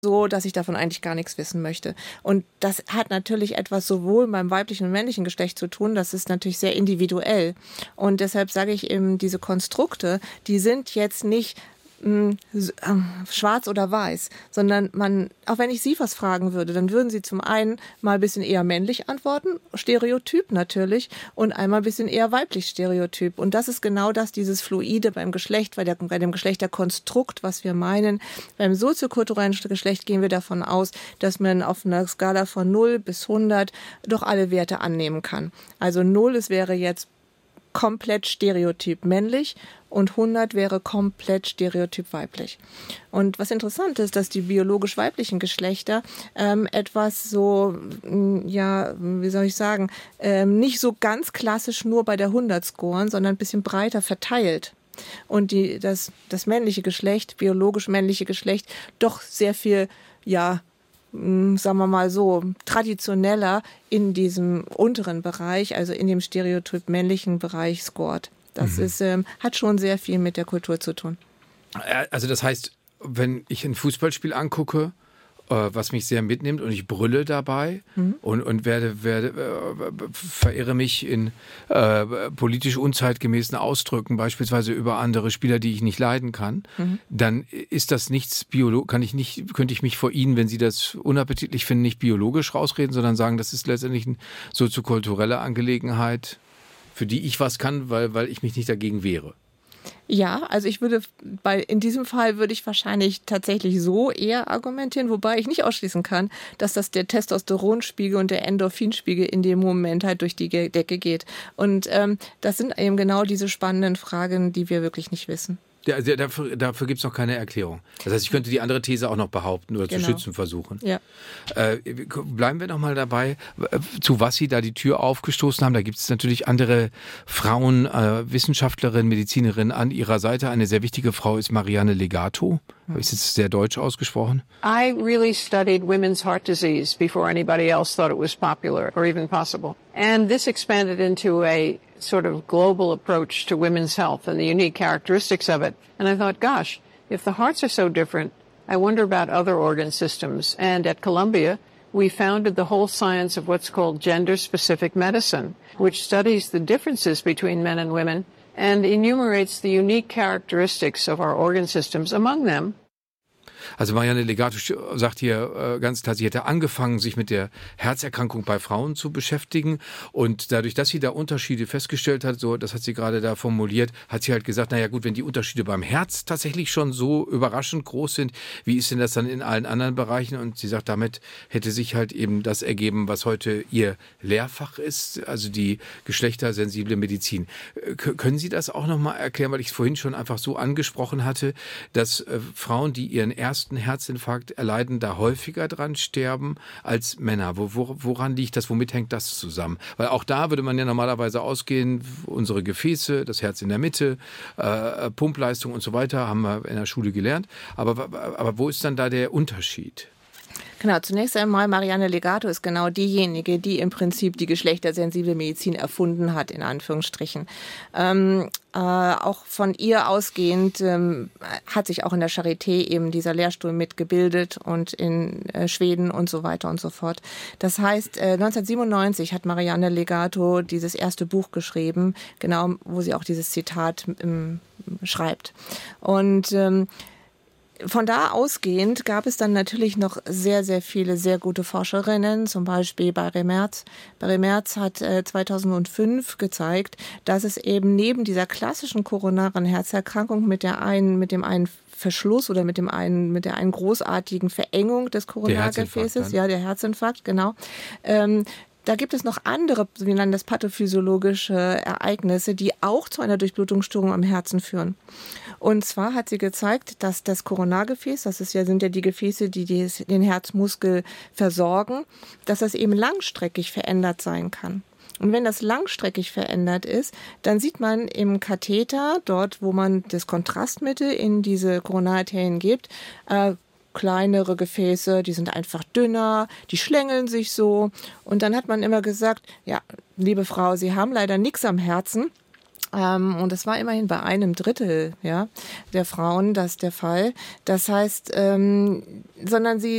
so, dass ich davon eigentlich gar nichts wissen möchte. Und das hat natürlich etwas sowohl beim weiblichen und männlichen Geschlecht zu tun, das ist natürlich sehr individuell. Und deshalb sage ich eben, diese Konstrukte, die sind jetzt nicht schwarz oder weiß, sondern auch wenn ich Sie was fragen würde, dann würden Sie zum einen mal ein bisschen eher männlich antworten, Stereotyp natürlich, und einmal ein bisschen eher weiblich Stereotyp. Und das ist genau das, dieses Fluide beim Geschlecht, bei dem Geschlechterkonstrukt, was wir meinen. Beim soziokulturellen Geschlecht gehen wir davon aus, dass man auf einer Skala von 0 bis 100 doch alle Werte annehmen kann. Also 0, es wäre jetzt komplett stereotyp männlich und 100 wäre komplett stereotyp weiblich. Und was interessant ist, dass die biologisch weiblichen Geschlechter etwas so, wie soll ich sagen, nicht so ganz klassisch nur bei der 100 scoren, sondern ein bisschen breiter verteilt. Und das männliche Geschlecht, biologisch männliche Geschlecht, doch sehr viel, sagen wir mal so, traditioneller in diesem unteren Bereich, also in dem Stereotyp männlichen Bereich scored. Das hat schon sehr viel mit der Kultur zu tun. Also das heißt, wenn ich ein Fußballspiel angucke, was mich sehr mitnimmt und ich brülle dabei und verirre mich in politisch unzeitgemäßen Ausdrücken, beispielsweise über andere Spieler, die ich nicht leiden kann, dann ist das nichts könnte ich mich vor Ihnen, wenn Sie das unappetitlich finden, nicht biologisch rausreden, sondern sagen, das ist letztendlich eine soziokulturelle Angelegenheit, für die ich was kann, weil ich mich nicht dagegen wehre. Ja, also in diesem Fall würde ich wahrscheinlich tatsächlich so eher argumentieren, wobei ich nicht ausschließen kann, dass das der Testosteronspiegel und der Endorphinspiegel in dem Moment halt durch die Decke geht. Und das sind eben genau diese spannenden Fragen, die wir wirklich nicht wissen. Ja, dafür gibt es noch keine Erklärung. Das heißt, ich könnte die andere These auch noch behaupten oder zu schützen versuchen. Ja. Bleiben wir noch mal dabei, zu was Sie da die Tür aufgestoßen haben. Da gibt es natürlich andere Frauen, Wissenschaftlerinnen, Medizinerinnen an Ihrer Seite. Eine sehr wichtige Frau ist Marianne Legato. Habe ich es jetzt sehr deutsch ausgesprochen? I really studied women's heart disease before anybody else thought it was popular or even possible. And this expanded into a sort of global approach to women's health and the unique characteristics of it. And I thought, gosh, if the hearts are so different, I wonder about other organ systems. And at Columbia, we founded the whole science of what's called gender-specific medicine, which studies the differences between men and women and enumerates the unique characteristics of our organ systems, among them Also Marianne Legato sagt hier ganz klar, sie hätte angefangen, sich mit der Herzerkrankung bei Frauen zu beschäftigen und dadurch, dass sie da Unterschiede festgestellt hat, so, das hat sie gerade da formuliert, hat sie halt gesagt, naja gut, wenn die Unterschiede beim Herz tatsächlich schon so überraschend groß sind, wie ist denn das dann in allen anderen Bereichen? Und sie sagt, damit hätte sich halt eben das ergeben, was heute ihr Lehrfach ist, also die geschlechtersensible Medizin. Können Sie das auch nochmal erklären, weil ich es vorhin schon einfach so angesprochen hatte, dass Frauen, die ihren ersten Herzinfarkt erleiden, da häufiger dran sterben als Männer. Woran liegt das? Womit hängt das zusammen? Weil auch da würde man ja normalerweise ausgehen, unsere Gefäße, das Herz in der Mitte, Pumpleistung und so weiter, haben wir in der Schule gelernt. Aber wo ist dann da der Unterschied? Genau, zunächst einmal, Marianne Legato ist genau diejenige, die im Prinzip die geschlechtersensible Medizin erfunden hat, in Anführungsstrichen. Auch von ihr ausgehend hat sich auch in der Charité eben dieser Lehrstuhl mitgebildet und in Schweden und so weiter und so fort. Das heißt, 1997 hat Marianne Legato dieses erste Buch geschrieben, genau, wo sie auch dieses Zitat schreibt. Und von da ausgehend gab es dann natürlich noch sehr, sehr viele sehr gute Forscherinnen, zum Beispiel Barry Merz. Barry Merz hat 2005 gezeigt, dass es eben neben dieser klassischen koronaren Herzerkrankung mit dem einen Verschluss oder mit der einen großartigen Verengung des Koronargefäßes, der Herzinfarkt, genau, da gibt es noch andere, wir nennen das pathophysiologische Ereignisse, die auch zu einer Durchblutungsstörung am Herzen führen. Und zwar hat sie gezeigt, dass das Koronargefäß, sind ja die Gefäße, die den Herzmuskel versorgen, dass das eben langstreckig verändert sein kann. Und wenn das langstreckig verändert ist, dann sieht man im Katheter, dort wo man das Kontrastmittel in diese Koronararterien gibt, kleinere Gefäße, die sind einfach dünner, die schlängeln sich so. Und dann hat man immer gesagt, ja, liebe Frau, Sie haben leider nichts am Herzen. Und das war immerhin bei 1/3 der Frauen das der Fall. Das heißt, sondern sie